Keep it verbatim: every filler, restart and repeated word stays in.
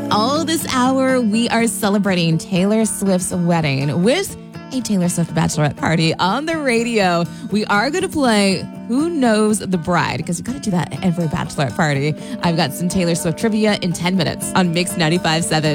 All this hour, we are celebrating Taylor Swift's wedding with a Taylor Swift bachelorette party on the radio. We are going to play Who Knows the Bride, because you've got to do that at every bachelorette party. I've got some Taylor Swift trivia in ten minutes on Mix ninety-five point seven.